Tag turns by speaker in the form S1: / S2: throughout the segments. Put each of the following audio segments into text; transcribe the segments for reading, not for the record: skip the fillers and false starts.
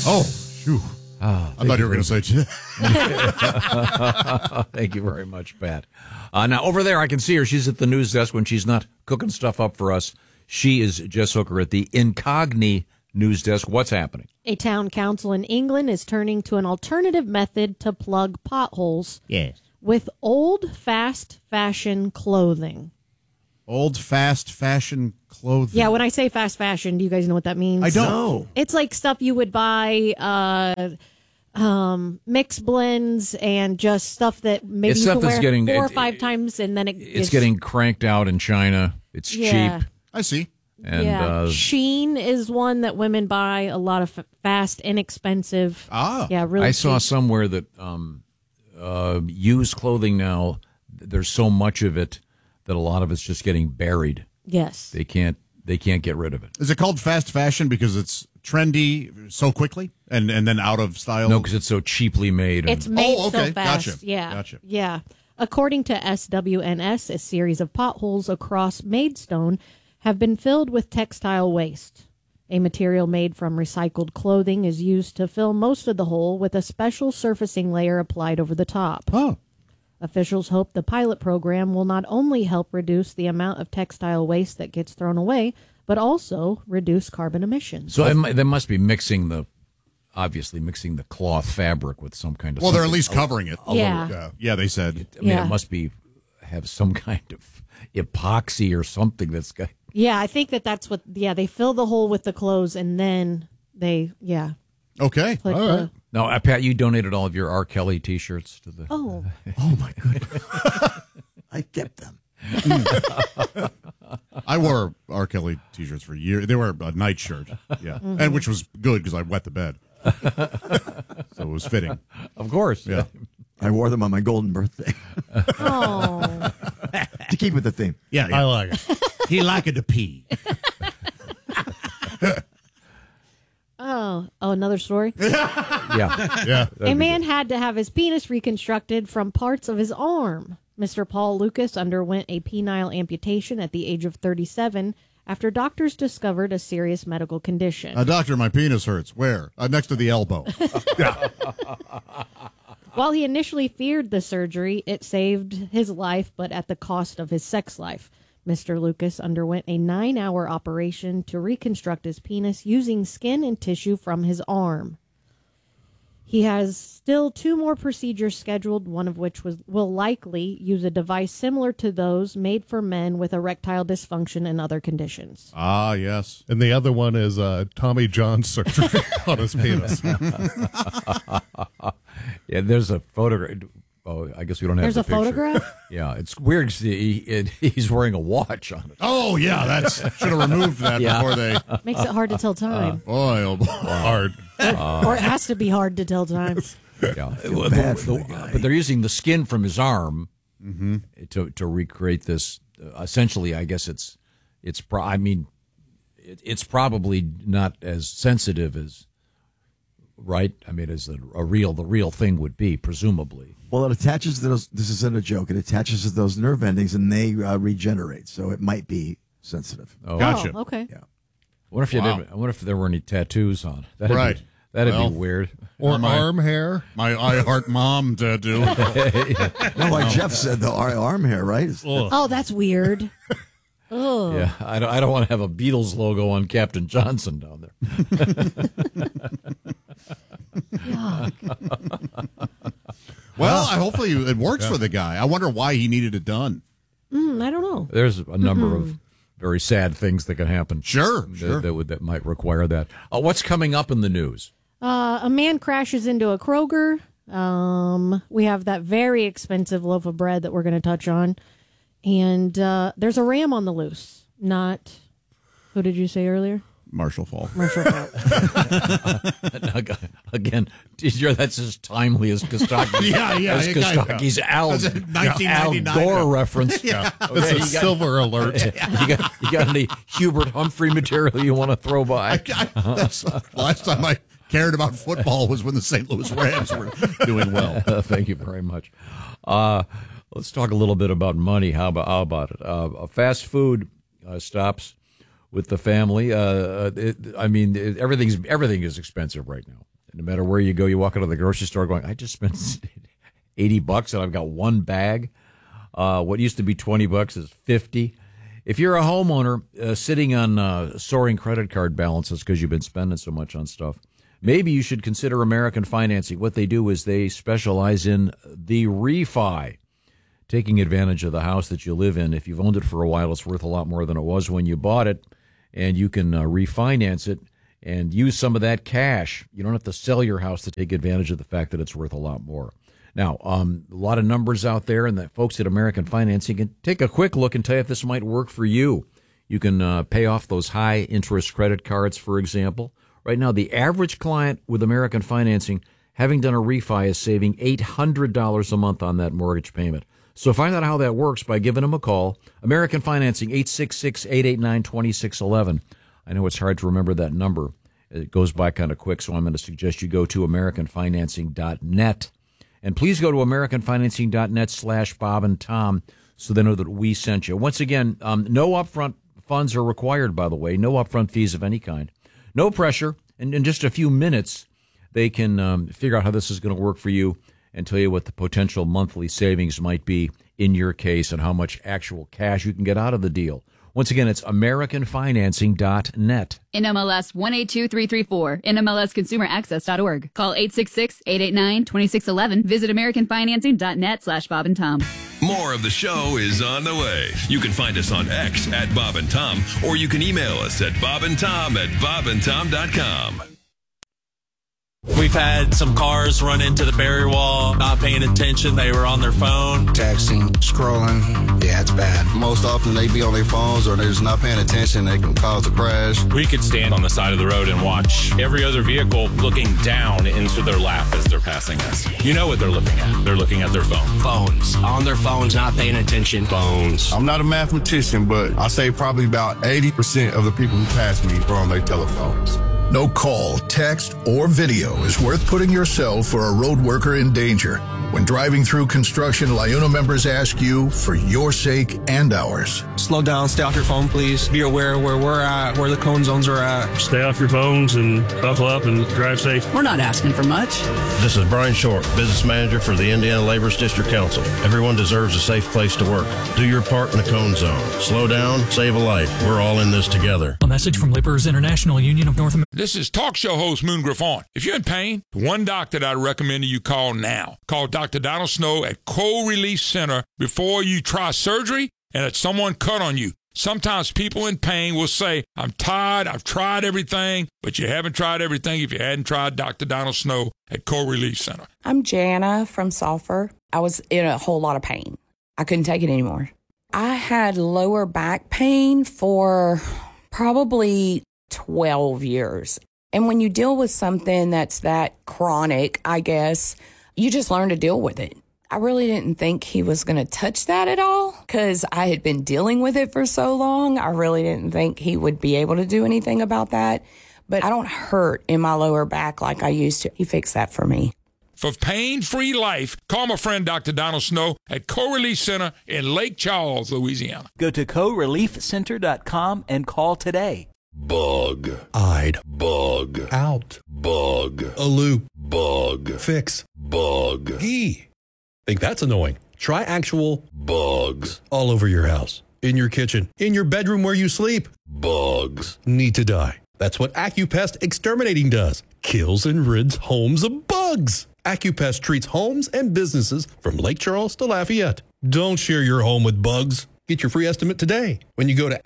S1: Oh, phew. I thought you were going to say.
S2: Thank you very much, Pat. Now, over there, I can see her. She's at the news desk when she's not cooking stuff up for us. She is Jess Hooker at the Incogni news desk. What's happening?
S3: A town council in England is turning to an alternative method to plug potholes.
S4: Yes.
S3: With old, fast fashion clothing.
S1: Old, fast fashion clothing.
S3: Yeah, when I say fast fashion, do you guys know what that means?
S1: I don't know.
S3: It's like stuff you would buy, mix blends and just stuff that maybe
S2: It's
S3: you
S2: stuff
S3: can
S2: that's
S3: wear
S2: getting-
S3: 4 or
S2: it-
S3: 5 times and then
S2: It's getting cranked out in China. It's cheap.
S1: I see.
S2: And
S3: Sheen is one that women buy, a lot of fast, inexpensive. Yeah, really
S2: I saw
S3: cheap.
S2: somewhere that used clothing now, there's so much of it that a lot of it's just getting buried.
S3: Yes.
S2: They can't get rid of it.
S1: Is it called fast fashion because it's trendy so quickly and then out of style?
S2: No, because it's so cheaply made. and-
S3: It's made
S1: okay.
S3: so fast.
S1: Gotcha.
S3: Yeah.
S1: Gotcha.
S3: Yeah. According to SWNS, a series of potholes across Maidstone have been filled with textile waste. A material made from recycled clothing is used to fill most of the hole with a special surfacing layer applied over the top.
S1: Oh.
S3: Officials hope the pilot program will not only help reduce the amount of textile waste that gets thrown away, but also reduce carbon emissions.
S2: So they must be mixing the cloth fabric with some kind of.
S1: Well, they're at
S2: something-
S1: least covering it.
S3: Yeah.
S1: Yeah, they said.
S2: I mean,
S3: Yeah.
S2: it must have some kind of epoxy or something that's got.
S3: Yeah, I think that's what, they fill the hole with the clothes and then they,
S1: Okay.
S3: put
S1: All
S3: the,
S1: right.
S2: No, Pat, you donated all of your R. Kelly T-shirts to the.
S3: Oh,
S4: Oh, my goodness. I kept them.
S1: I wore R. Kelly T-shirts for years. They were a night shirt. Yeah. And which was good because I wet the bed. So it was fitting.
S2: Of course.
S1: Yeah.
S4: I wore them on my golden birthday
S3: oh.
S4: to keep with the theme.
S1: Yeah.
S5: I like it.
S1: He liked to pee.
S3: Oh, another story.
S2: Yeah.
S1: Yeah.
S3: A man had to have his penis reconstructed from parts of his arm. Mr. Paul Lucas underwent a penile amputation at the age of 37 after doctors discovered a serious medical condition.
S1: Doctor, my penis hurts. Where? Next to the elbow.
S3: While he initially feared the surgery, it saved his life, but at the cost of his sex life. Mr. Lucas underwent a 9-hour operation to reconstruct his penis using skin and tissue from his arm. He has still 2 more procedures scheduled, one of which will likely use a device similar to those made for men with erectile dysfunction and other conditions.
S1: Ah, yes.
S5: And the other one is Tommy John surgery on his penis.
S2: Yeah, there's a photograph. Oh, I guess we don't have
S3: There's
S2: the
S3: a
S2: picture.
S3: photograph?
S2: Yeah, it's weird. He's wearing a watch on it.
S1: Oh, yeah. That's should have removed that before they.
S3: Makes it hard to tell time.
S1: Boy, oh boy.
S5: Hard.
S3: Or it has to be hard to tell time.
S2: Yeah,
S4: bad for the guy.
S2: but they're using the skin from his arm to recreate this. Essentially, I guess it's probably not as sensitive as. Right, I mean, as the real thing would be, presumably.
S4: Well, it attaches to those. This isn't a joke. It attaches to those nerve endings, and they regenerate. So it might be sensitive.
S2: Oh,
S1: Gotcha.
S3: Oh, okay.
S4: Yeah.
S2: What if you
S1: Wow.
S2: did? I wonder if there were any tattoos on. That'd
S1: Right.
S2: Be, that'd
S1: Well.
S2: be weird.
S5: Or
S1: my-
S5: arm hair.
S1: My I Heart Mom tattoo.
S4: No, like Jeff said, the arm hair, right?
S3: Oh, that's weird. Oh.
S2: Yeah, I don't want to have a Beatles logo on Captain Johnson down there.
S1: Well, hopefully it works for the guy. I wonder why he needed it done.
S3: I don't know.
S2: There's a number of very sad things that can happen.
S1: Sure.
S2: That might require that. What's coming up in the news?
S3: A man crashes into a Kroger. We have that very expensive loaf of bread that we're going to touch on. And there's a ram on the loose. Not, who did you say earlier?
S1: Marshall Falk.
S3: Marshall Falk.
S2: Again, that's as timely as Kostaki.
S1: Yeah.
S2: As Kostaki's Al
S1: 1999.
S2: Gore reference.
S1: Yeah.
S2: Okay,
S5: It's a silver alert.
S2: you got any Hubert Humphrey material you want to throw by?
S1: That's last time I cared about football was when the St. Louis Rams were doing well.
S2: Thank you very much. Let's talk a little bit about money. How about it? Fast food stops with the family. Everything is expensive right now. No matter where you go, you walk into the grocery store going, I just spent $80 and I've got one bag. What used to be $20 is $50. If you're a homeowner sitting on soaring credit card balances because you've been spending so much on stuff, maybe you should consider American Financing. What they do is they specialize in the refi, taking advantage of the house that you live in. If you've owned it for a while, it's worth a lot more than it was when you bought it, and you can refinance it and use some of that cash. You don't have to sell your house to take advantage of the fact that it's worth a lot more. Now, a lot of numbers out there, and the folks at American Financing can take a quick look and tell you if this might work for you. You can pay off those high-interest credit cards, for example. Right now, the average client with American Financing, having done a refi, is saving $800 a month on that mortgage payment. So find out how that works by giving them a call. American Financing, 866-889-2611. I know it's hard to remember that number. It goes by kind of quick, so I'm going to suggest you go to AmericanFinancing.net. And please go to AmericanFinancing.net/Bob and Tom so they know that we sent you. Once again, no upfront funds are required, by the way. No upfront fees of any kind. No pressure. And in just a few minutes, they can figure out how this is going to work for you and tell you what the potential monthly savings might be in your case and how much actual cash you can get out of the deal. Once again, it's AmericanFinancing.net.
S6: NMLS 182334, NMLSConsumerAccess.org. Call 866-889-2611. Visit AmericanFinancing.net/Bob and Tom.
S7: More of the show is on the way. You can find us on X at Bob and Tom, or you can email us at bobandtom@bobandtom.com.
S8: We've had some cars run into the barrier wall, not paying attention. They were on their phone.
S9: Texting, scrolling. Yeah, it's bad. Most often they be on their phones or they're just not paying attention. They can cause a crash.
S10: We could stand on the side of the road and watch every other vehicle looking down into their lap as they're passing us. You know what they're looking at. They're looking at their phone.
S11: Phones. On their phones, not paying attention.
S9: Phones.
S12: I'm not a mathematician, but I say probably about 80% of the people who pass me are on their telephones.
S13: No call, text, or video is worth putting yourself or a road worker in danger. When driving through construction, LIUNA members ask you for your sake and ours.
S14: Slow down, stay off your phone, please. Be aware where we're at, where the cone zones are at.
S15: Stay off your phones and buckle up and drive safe.
S16: We're not asking for much.
S17: This is Brian Short, business manager for the Indiana Laborers District Council. Everyone deserves a safe place to work. Do your part in the cone zone. Slow down, save a life. We're all in this together.
S18: A message from Laborers International Union of North America.
S19: This is talk show host Moon Griffon. If you're in pain, the one doctor that I recommend you call now. Call Dr. Donald Snow at Cold Relief Center before you try surgery and if someone cut on you. Sometimes people in pain will say, I'm tired, I've tried everything, but you haven't tried everything if you hadn't tried Dr. Donald Snow at Cold Relief Center.
S20: I'm Jana from Sulphur. I was in a whole lot of pain. I couldn't take it anymore. I had lower back pain for probably 12 years. And when you deal with something that's that chronic, I guess, you just learn to deal with it. I really didn't think he was going to touch that at all because I had been dealing with it for so long. I really didn't think he would be able to do anything about that. But I don't hurt in my lower back like I used to. He fixed that for me.
S19: For pain-free life, call my friend Dr. Donald Snow at Co-Relief Center in Lake Charles, Louisiana.
S21: Go to coreliefcenter.com and call today.
S22: Bug-eyed, bug out, bug a loop, bug fix, bug think that's annoying? Try actual bugs all over your house, in your kitchen, in your bedroom where you sleep. Bugs need to die. That's what AccuPest Exterminating does. Kills and rids homes of bugs. AccuPest treats homes and businesses from Lake Charles to Lafayette. Don't share your home with bugs. Get your free estimate today when you go to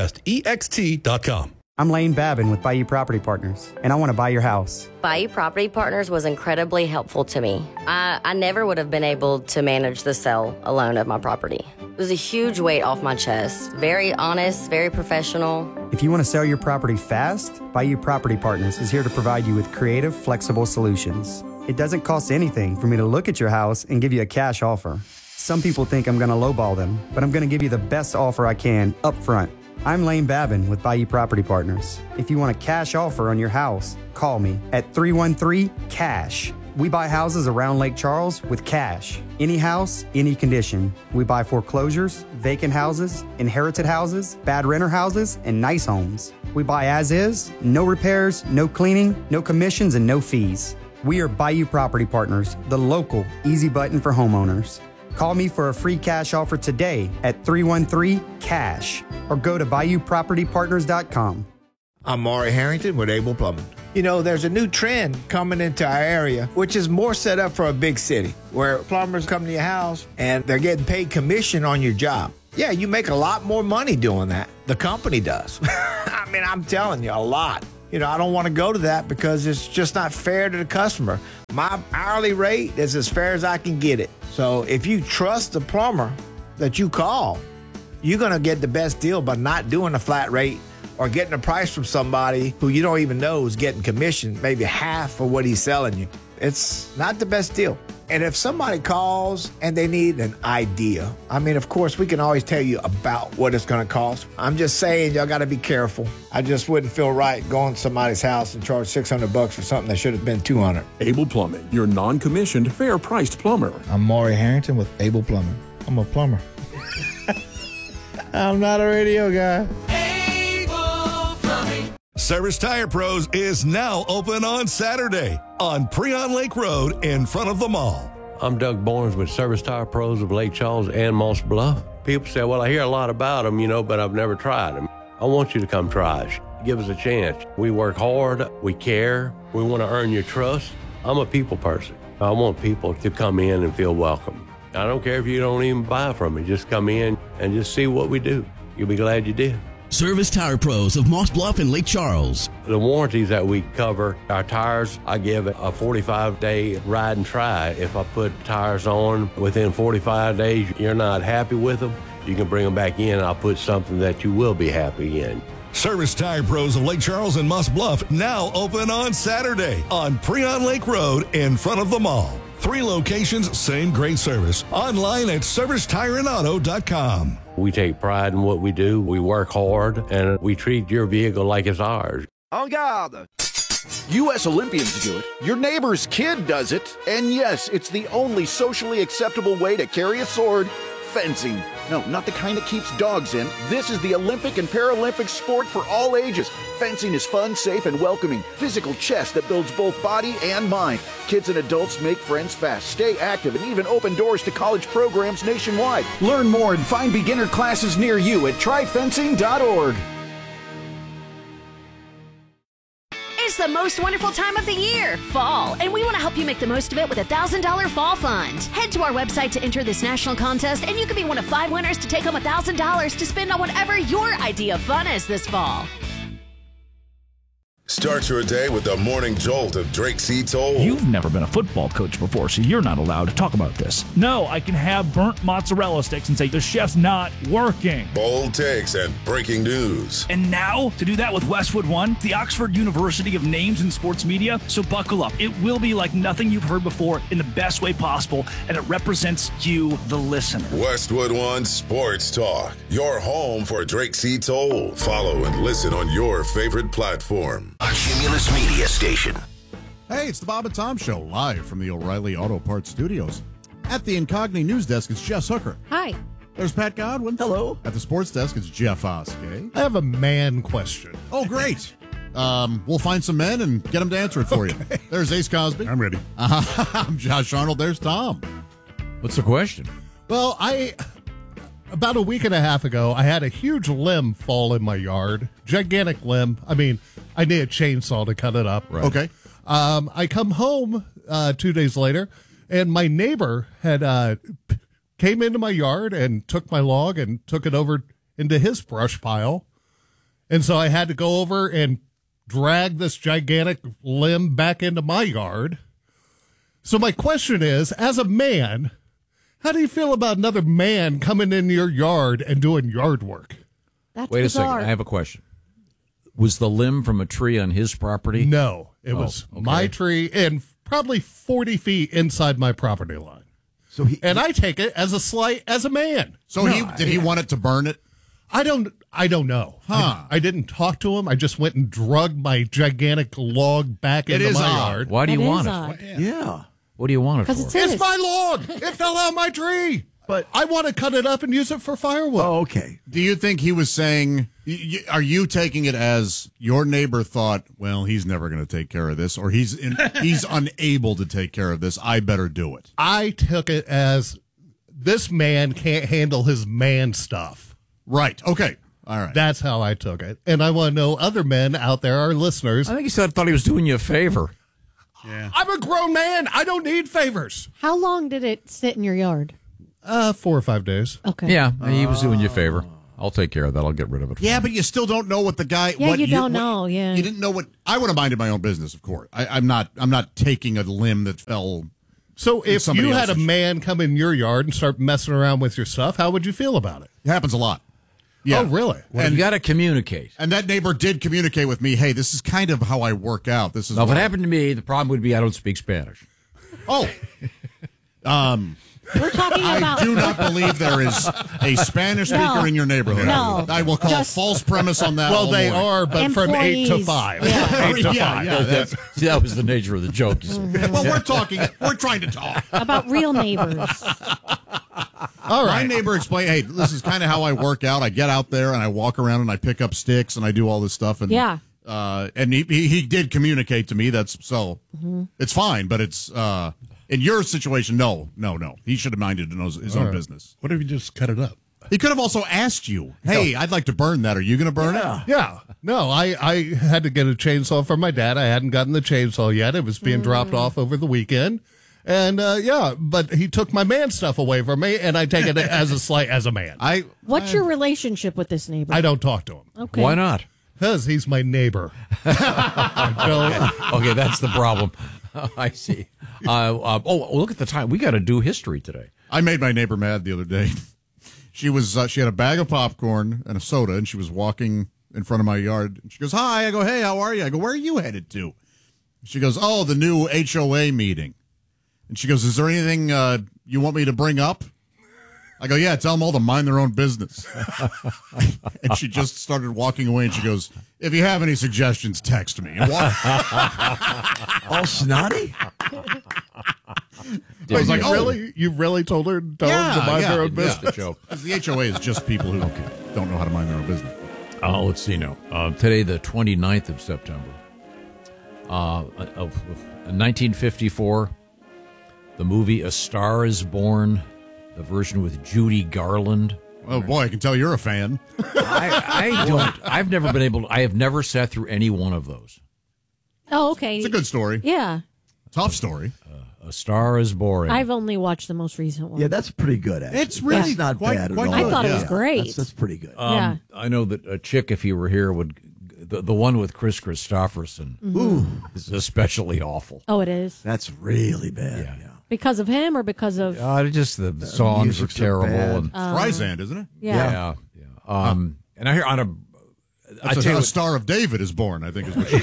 S22: AccuPestEXT.com.
S23: I'm Lane Babin with Bayou Property Partners, and I want to buy your house.
S24: Bayou Property Partners was incredibly helpful to me. I never would have been able to manage the sale alone of my property. It was a huge weight off my chest. Very honest, very professional.
S23: If you want to sell your property fast, Bayou Property Partners is here to provide you with creative, flexible solutions. It doesn't cost anything for me to look at your house and give you a cash offer. Some people think I'm going to lowball them, but I'm going to give you the best offer I can up front. I'm Lane Babin with Bayou Property Partners. If you want a cash offer on your house, call me at 313-CASH. We buy houses around Lake Charles with cash. Any house, any condition. We buy foreclosures, vacant houses, inherited houses, bad renter houses, and nice homes. We buy as is, no repairs, no cleaning, no commissions, and no fees. We are Bayou Property Partners, the local easy button for homeowners. Call me for a free cash offer today at 313-CASH or go to BayouPropertyPartners.com.
S3: I'm Maury Harrington with Able Plumbing. You know, there's a new trend coming into our area, which is more set up for a big city, where plumbers come to your house and they're getting paid commission on your job. Yeah, you make a lot more money doing that. The company does. I mean, I'm telling you, a lot. You know, I don't want to go to that because it's just not fair to the customer. My hourly rate is as fair as I can get it. So if you trust the plumber that you call, you're going to get the best deal by not doing a flat rate or getting a price from somebody who you don't even know is getting commission, maybe half of what he's selling you. It's not the best deal. And if somebody calls and they need an idea, I mean, of course, we can always tell you about what it's going to cost. I'm just saying, y'all got to be careful. I just wouldn't feel right going to somebody's house and charge $600 for something that should have been $200.
S4: Able Plumbing, your non-commissioned, fair-priced plumber.
S3: I'm Maury Harrington with Able Plumbing. I'm a plumber. I'm not a radio guy.
S5: Service Tire Pros is now open on Saturday on Preon Lake Road in front of the mall.
S16: I'm Doug Barnes with Service Tire Pros of Lake Charles and Moss Bluff. People say, well, I hear a lot about them, but I've never tried them. I want you to come try us. Give us a chance. We work hard. We care. We want to earn your trust. I'm a people person. I want people to come in and feel welcome. I don't care if you don't even buy from me. Just come in and just see what we do. You'll be glad you did.
S25: Service Tire Pros of Moss Bluff and Lake Charles.
S16: The warranties that we cover, our tires, I give it a 45-day ride and try. If I put tires on within 45 days, you're not happy with them, you can bring them back in and I'll put something that you will be happy in.
S5: Service Tire Pros of Lake Charles and Moss Bluff now open on Saturday on Preon Lake Road in front of the mall. 3 locations, same great service. Online at ServiceTireandAuto.com.
S16: We take pride in what we do. We work hard, and we treat your vehicle like it's ours.
S26: En garde! U.S. Olympians do it. Your neighbor's kid does it. And yes, it's the only socially acceptable way to carry a sword. Fencing. No, not the kind that keeps dogs in. This is the Olympic and Paralympic sport for all ages. Fencing is fun, safe, and welcoming. Physical chess that builds both body and mind. Kids and adults make friends fast, stay active, and even open doors to college programs nationwide. Learn more and find beginner classes near you at tryfencing.org.
S27: It's the most wonderful time of the year, fall, and we want to help you make the most of it with a $1,000 fall fund. Head to our website to enter this national contest, and you could be one of 5 winners to take home $1,000 to spend on whatever your idea of fun is this fall.
S28: Start your day with the morning jolt of Drake C. Toll.
S29: You've never been a football coach before, so you're not allowed to talk about this. No, I can have burnt mozzarella sticks and say the chef's not working.
S28: Bold takes and breaking news.
S29: And now, to do that with Westwood One, the Oxford University of Names in Sports Media, so buckle up. It will be like nothing you've heard before in the best way possible, and it represents you, the listener.
S28: Westwood One Sports Talk, your home for Drake C. Toll. Follow and listen on your favorite platform.
S5: A Cumulus Media Station.
S1: Hey, it's the Bob and Tom Show, live from the O'Reilly Auto Parts Studios. At the Incogni News Desk, it's Jess Hooker.
S30: Hi.
S1: There's Pat Godwin.
S30: Hello.
S1: At the Sports Desk, it's Jeff Oskey.
S31: I have a man question.
S1: Oh, great. We'll find some men and get them to answer it for you. There's Ace Cosby.
S31: I'm ready.
S1: I'm Josh Arnold. There's Tom.
S2: What's the question?
S31: Well, about a week and a half ago, I had a huge limb fall in my yard. Gigantic limb. I mean, I need a chainsaw to cut it up.
S1: Right. Okay.
S31: I come home 2 days later, and my neighbor had came into my yard and took my log and took it over into his brush pile. And so I had to go over and drag this gigantic limb back into my yard. So my question is, as a man, how do you feel about another man coming in your yard and doing yard work?
S30: That's
S2: Wait
S30: bizarre.
S2: a second. I have a question. Was the limb from a tree on his property?
S31: No, it was my tree and probably 40 feet inside my property line.
S1: So
S31: I take it as a slight as a man.
S1: So did he want it to burn it?
S31: I don't know.
S1: Huh.
S31: I didn't talk to him. I just went and drug my gigantic log back into my yard.
S2: Why do you want it?
S30: Odd.
S31: Yeah.
S2: What do you want it for?
S31: It's my log. It fell out my tree. But I want to cut it up and use it for firewood.
S6: Oh, okay.
S1: Do you think he was saying, are you taking it as your neighbor thought, well, he's never going to take care of this, or he's unable to take care of this, I better do it?
S31: I took it as this man can't handle his man stuff.
S1: Right. Okay. All right.
S31: That's how I took it. And I want to know other men out there, our listeners.
S2: I think he thought he was doing you a favor.
S31: Yeah. I'm a grown man. I don't need favors.
S7: How long did it sit in your yard?
S31: 4 or 5 days.
S7: Okay.
S2: Yeah, he was doing you a favor. I'll take care of that. I'll get rid of it.
S1: Yeah, but you still don't know what the guy.
S7: Yeah,
S1: what
S7: you don't know. Yeah,
S1: you didn't know what. I would have minded my own business, of course. I'm not taking a limb that fell.
S31: So if you had a man come in your yard and start messing around with your stuff, how would you feel about it?
S1: It happens a lot. Yeah.
S31: Oh, really?
S2: And you got to communicate.
S1: And that neighbor did communicate with me. Hey, this is kind of how I work out. This is.
S2: Now, if it happened to me, the problem would be I don't speak Spanish.
S1: Oh.
S7: We're talking about.
S1: I do not believe there is a Spanish speaker in your neighborhood.
S7: No.
S1: I will call false premise on that.
S31: Well,
S1: all
S31: they
S1: morning.
S31: are, but from 8 to 5.
S7: Yeah.
S31: 8 to 5.
S1: Yeah,
S2: See, that was the nature of the joke. You see.
S1: Well, we're trying to talk
S7: about real neighbors.
S1: All right. My neighbor explained, hey, this is kind of how I work out. I get out there and I walk around and I pick up sticks and I do all this stuff. And
S7: yeah.
S1: And he did communicate to me. That's so it's fine, but it's in your situation. No. He should have minded his own business.
S31: What if you just cut it up?
S1: He could have also asked you, hey, I'd like to burn that. Are you going to burn it?
S31: Yeah. No, I had to get a chainsaw from my dad. I hadn't gotten the chainsaw yet. It was being dropped off over the weekend. And but he took my man stuff away from me, and I take it as a slight as a man.
S7: What's your relationship with this neighbor?
S31: I don't talk to him.
S7: Okay.
S2: Why not?
S31: Because he's my neighbor.
S2: Okay, that's the problem. I see. Look at the time. We got to do history today.
S1: I made my neighbor mad the other day. She had a bag of popcorn and a soda, and she was walking in front of my yard. And she goes, hi. I go, hey, how are you? I go, where are you headed to? She goes, oh, the new HOA meeting. And she goes, is there anything you want me to bring up? I go, yeah, tell them all to mind their own business. And she just started walking away, and she goes, if you have any suggestions, text me.
S6: All snotty?
S31: I was like, really? You really told her to mind their own business?
S1: Yeah. Because the HOA is just people who don't know how to mind their own business.
S2: Let's see now. Today, the 29th of September of 1954, the movie A Star is Born, the version with Judy Garland.
S1: Oh, boy, I can tell you're a fan.
S2: I have never sat through any one of those.
S7: Oh, okay.
S1: It's a good story.
S7: Yeah.
S1: Tough story.
S2: A Star is Born.
S7: I've only watched the most recent one.
S6: Yeah, that's pretty good, actually.
S1: It's really
S6: not bad at all.
S7: I thought it was great.
S6: That's pretty good.
S7: Yeah.
S2: I know that a chick, if he were here, would... The one with Chris Christopherson is especially awful.
S7: Oh, it is?
S6: That's really bad. Yeah.
S7: Because of him or because of...
S2: just the songs are terrible. And
S1: Streisand, isn't it?
S7: Yeah.
S2: And I hear on a...
S1: A Star of David is Born, I think is what she is.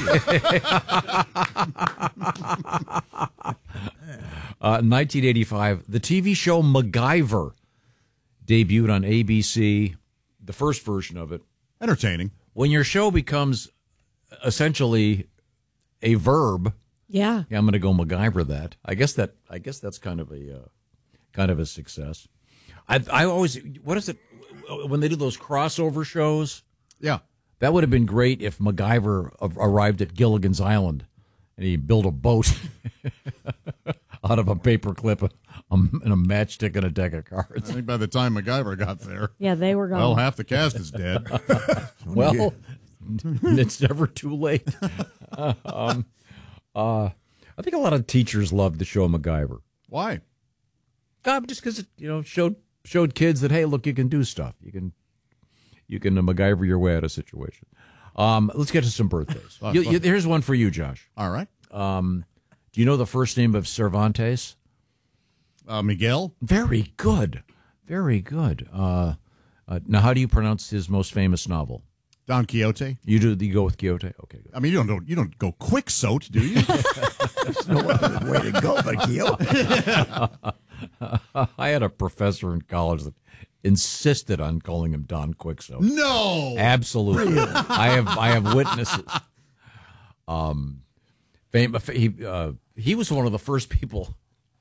S2: 1985, the TV show MacGyver debuted on ABC, the first version of it.
S1: Entertaining.
S2: When your show becomes essentially a verb,
S7: I'm
S2: going to go MacGyver that. I guess that's kind of a success. I always, what is it when they do those crossover shows?
S1: Yeah,
S2: that would have been great if MacGyver arrived at Gilligan's Island and he built a boat out of a paperclip and a matchstick and a deck of cards.
S1: I think by the time MacGyver got there,
S7: they were gone.
S1: Well, half the cast is dead.
S2: Well, it's never too late. I think a lot of teachers loved the show MacGyver.
S1: Why?
S2: Just because it showed kids that, hey, look, you can do stuff. You can MacGyver your way out of a situation. Let's get to some birthdays. Here's one for you, Josh.
S1: All right.
S2: Do you know the first name of Cervantes?
S1: Miguel.
S2: Very good. Very good. Now, how do you pronounce his most famous novel?
S1: Don Quixote.
S2: You go with Quixote? Okay, good.
S1: I mean, you don't go Quixote, do you?
S6: There's no other way to go but Quixote.
S2: I had a professor in college that insisted on calling him Don Quixote.
S1: No,
S2: absolutely. Really? I have witnesses. He was one of the first people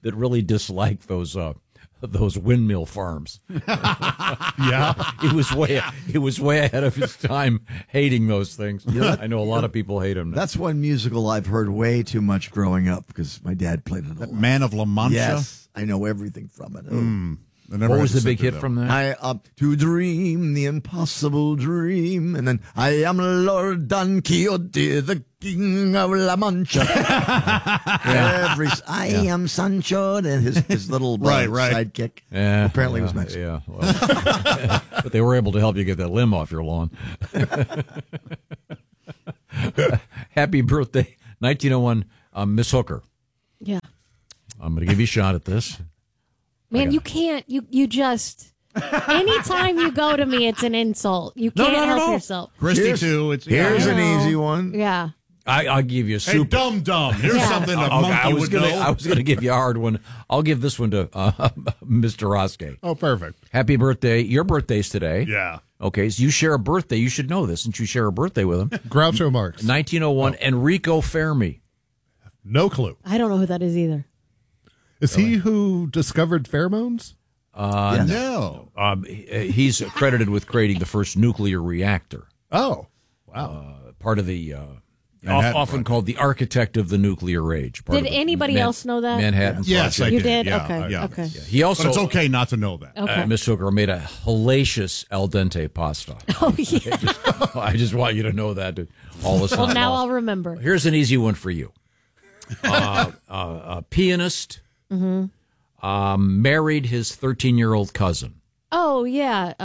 S2: that really disliked those windmill farms.
S31: Yeah.
S2: He was way ahead of his time hating those things. I know a lot of people hate him now.
S6: That's one musical I've heard way too much growing up because my dad played it a lot.
S1: Man of La Mancha?
S6: Yes, I know everything from it.
S2: What was the big hit from that?
S6: I to dream the impossible dream, and then I am Lord Don Quixote, the King of La Mancha. I am Sancho, and his little sidekick apparently was Mexican.
S2: Yeah, well, but they were able to help you get that limb off your lawn. Happy birthday, 1901, Miss Hooker.
S7: Yeah.
S2: I'm going to give you a shot at this.
S7: Man, you can't. You just. Anytime you go to me, it's an insult. You can't help yourself.
S1: Christy, too.
S6: Here's an easy one.
S7: Yeah.
S2: I'll give you a
S1: Hey, dum-dum. Here's something a monkey would know.
S2: I was going to give you a hard one. I'll give this one to Mr. Roske.
S31: Oh, perfect.
S2: Happy birthday. Your birthday's today.
S31: Yeah.
S2: Okay, so you share a birthday. You should know this since you share a birthday with him.
S31: Groucho Marx.
S2: 1901, Enrico Fermi.
S31: No clue.
S7: I don't know who that is either.
S31: Is he who discovered pheromones?
S1: No.
S2: He's credited with creating the first nuclear reactor.
S31: Oh, wow.
S2: Part of the... often called the architect of the nuclear age.
S7: Did anybody else know that?
S2: Manhattan
S1: Yes,
S2: Project.
S1: I
S7: You
S1: did.
S7: did?
S1: Yeah,
S7: Okay.
S1: yeah.
S7: Okay.
S2: He also,
S1: But it's okay not to know that.
S7: Okay.
S2: Miss Hooker made a hellacious al dente pasta.
S7: Oh, yeah.
S2: I just want you to know that. Dude. All of a sudden.
S7: Well, now I'll remember.
S2: Here's an easy one for you. A pianist married his 13-year-old cousin.
S7: Oh, yeah.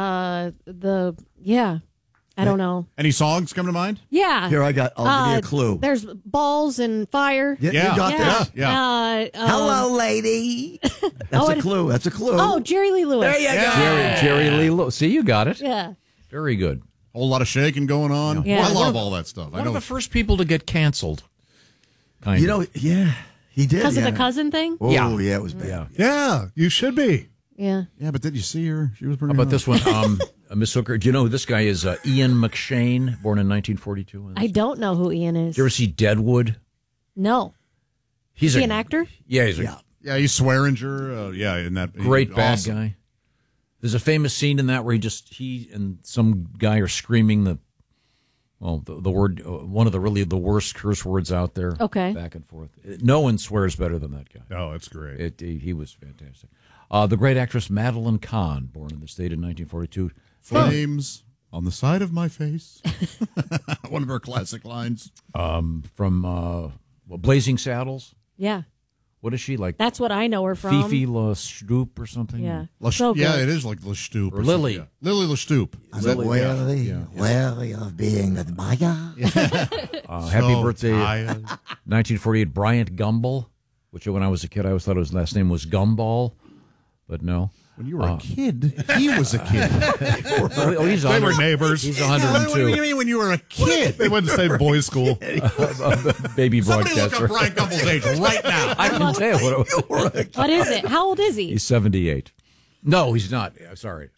S7: I don't know.
S1: Any songs come to mind?
S7: Yeah.
S6: Here, I'll give you a clue.
S7: There's balls and fire.
S6: Yeah, you got this.
S1: Yeah.
S6: Hello, lady. That's a clue. That's a clue.
S7: Oh, Jerry Lee Lewis.
S6: There you go.
S2: Jerry Lee Lewis. See, you got it.
S7: Yeah.
S2: Very good.
S1: Whole lot of shaking going on.
S7: Yeah.
S1: I love all that stuff.
S2: One of the first people to get canceled.
S6: You know, yeah, he did.
S7: Because of the cousin thing?
S6: Oh, yeah, it was bad.
S2: Yeah.
S31: Yeah, you should be.
S7: Yeah.
S1: Yeah, but did you see her? She was pretty
S2: How about
S1: hot.
S2: this one? Miss Hooker, do you know who this guy is? Ian McShane, born in 1942.
S7: I don't know who Ian is.
S2: Did you ever see Deadwood?
S7: No.
S2: He's
S7: Is he an actor?
S2: Yeah, he's
S1: Yeah, he's Swearinger. In that
S2: great bad
S1: awesome.
S2: guy. There's a famous scene in that where he and some guy are screaming the word, one of the worst curse words out there.
S7: Okay.
S2: Back and forth. No one swears better than that guy.
S31: Oh, that's great.
S2: He was fantastic. The great actress Madeline Kahn, born in the state in 1942.
S1: Flames on the side of my face. One of her classic lines.
S2: From Blazing Saddles.
S7: Yeah.
S2: What is she like?
S7: That's what I know her from.
S2: Fifi La Stoop or something?
S7: Yeah.
S1: Yeah, it is like La Stoop.
S2: Or Lily.
S1: Yeah. Lily La Stoop.
S6: Worthy of being admired.
S2: Happy birthday, 1948, Bryant Gumbel, which when I was a kid, I always thought his last name was Gumball, but no.
S1: When you were a kid, he was a kid.
S2: He's
S31: They were neighbors.
S2: He's
S1: What do
S2: 102.
S1: you mean when you were a kid?
S31: They went to the same boys' school.
S2: Baby
S1: Somebody look
S2: broadcaster.
S1: up Brian Gumbel's age right now.
S2: I can tell you what it was.
S7: What is it? How old is he?
S2: He's 78. No, he's not. Sorry.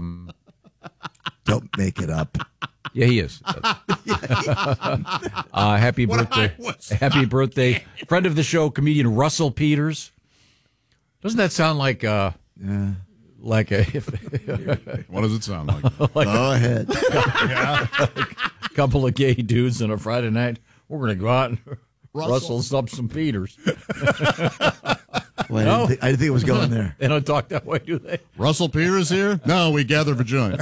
S6: Don't make it up.
S2: Yeah, he is. Happy birthday. Happy birthday. Friend of the show, comedian Russell Peters. Doesn't that sound like like a
S1: What does it sound like?
S6: Go ahead.
S2: a couple of gay dudes on a Friday night? We're going to go out and Russell up some Peters.
S6: Well, I didn't think it was going there.
S2: They don't talk that way, do they?
S1: Russell Peters here? No, we gather vagina.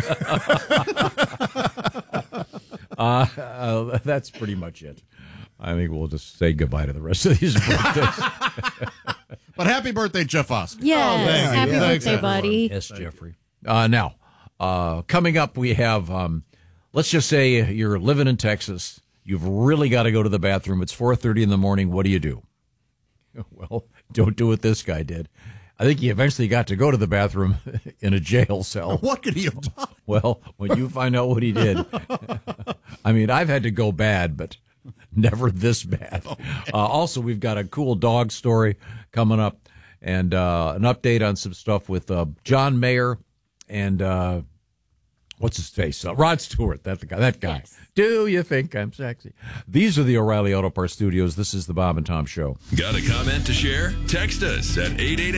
S2: That's pretty much it. I think we'll just say goodbye to the rest of these birthdays.
S1: But happy birthday, Jeff Osk.
S7: Yes. Happy
S31: Thanks,
S7: birthday,
S31: everyone.
S7: buddy.
S2: Yes, Jeffrey. Now, coming up, we have, let's just say you're living in Texas. You've really got to go to the bathroom. It's 4:30 in the morning. What do you do? Well, don't do what this guy did. I think he eventually got to go to the bathroom in a jail cell.
S1: What could he have done?
S2: Well, when you find out what he did, I mean, I've had to go bad, but never this bad. Also, we've got a cool dog story coming up and an update on some stuff with John Mayer and, what's his face? Rod Stewart, that guy. Yes. Do you think I'm sexy? These are the O'Reilly Auto Parts Studios. This is the Bob and Tom Show.
S8: Got a comment to share? Text us at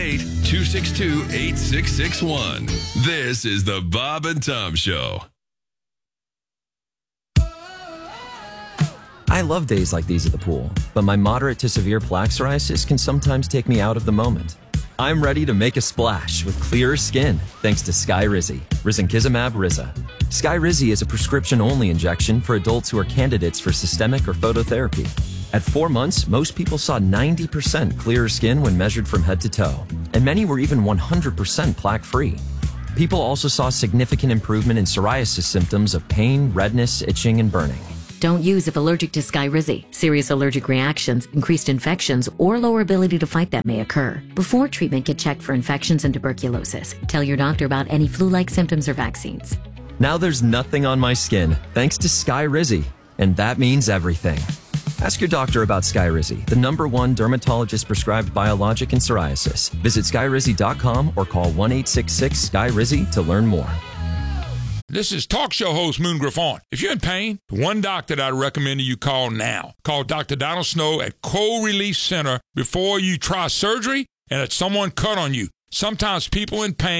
S8: 888-262-8661. This is the Bob and Tom Show.
S9: I love days like these at the pool, but my moderate to severe plaque psoriasis can sometimes take me out of the moment. I'm ready to make a splash with clearer skin thanks to Skyrizi, risankizumab Riza. Skyrizi is a prescription-only injection for adults who are candidates for systemic or phototherapy. At 4 months, most people saw 90% clearer skin when measured from head to toe, and many were even 100% plaque-free. People also saw significant improvement in psoriasis symptoms of pain, redness, itching, and burning.
S10: Don't use if allergic to Skyrizi. Serious allergic reactions, increased infections, or lower ability to fight that may occur. Before treatment, get checked for infections and tuberculosis. Tell your doctor about any flu-like symptoms or vaccines.
S9: Now there's nothing on my skin, thanks to Skyrizi, and that means everything. Ask your doctor about Skyrizi, the #1 dermatologist-prescribed biologic in psoriasis. Visit Skyrizi.com or call 1-866-SKYRIZI to learn more.
S19: This is talk show host Moon Griffon. If you're in pain, the one doctor that I recommend you call now. Call Dr. Donald Snow at Cold Release Center before you try surgery and let someone cut on you. Sometimes people in pain